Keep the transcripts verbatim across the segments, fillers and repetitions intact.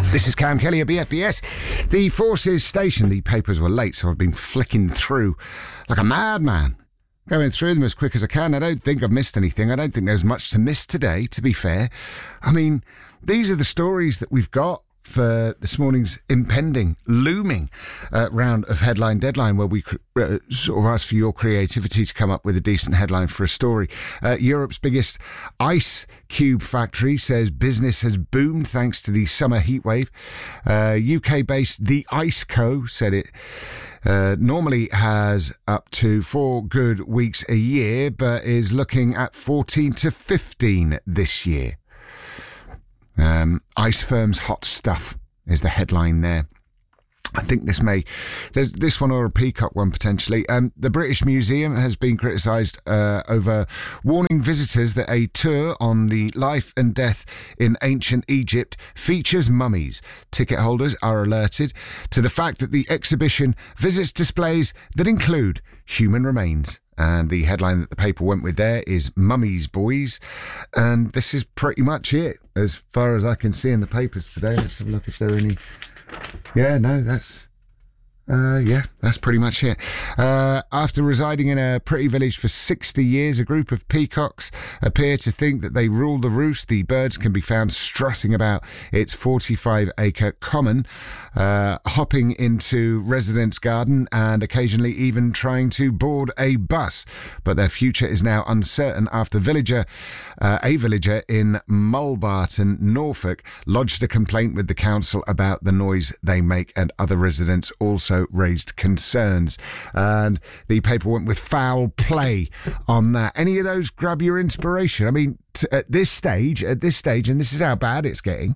This is Cam Kelly at B F B S. The Forces station, the papers were late, so I've been flicking through like a madman. Going through them as quick as I can. I don't think I've missed anything. I don't think there's much to miss today, to be fair. I mean, these are the stories that we've got for this morning's impending, looming uh, round of Headline Deadline, where we uh, sort of ask for your creativity to come up with a decent headline for a story. Uh, Europe's biggest ice cube factory says business has boomed thanks to the summer heatwave. Uh, U K-based The Ice Co. said it Uh, normally has up to four good weeks a year, but is looking at fourteen to fifteen this year. Um, Ice Firm's hot stuff is the headline there. I think this may, there's this one or a Peacock one potentially. Um, the British Museum has been criticised uh, over warning visitors that a tour on the life and death in ancient Egypt features mummies. Ticket holders are alerted to the fact that the exhibition visits displays that include human remains. And the headline that the paper went with there is Mummies, Boys. And this is pretty much it as far as I can see in the papers today. Let's have a look if there are any... Yeah, no, that's... Uh, yeah, that's pretty much it. Uh, after residing in a pretty village for sixty years, a group of peacocks appear to think that they rule the roost. The birds can be found strutting about its forty-five acre common, uh, hopping into residents' garden and occasionally even trying to board a bus. But their future is now uncertain after villager, uh, a villager in Mulbarton, Norfolk, lodged a complaint with the council about the noise they make, and other residents also raised concerns. And the paper went with foul play on that. Any of those grab your inspiration? I mean, t- at this stage, at this stage, and this is how bad it's getting,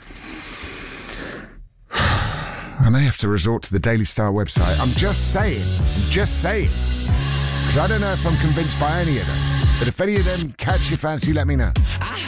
I may have to resort to the Daily Star website. I'm just saying. I'm just saying. Because I don't know if I'm convinced by any of them. But if any of them catch your fancy, let me know.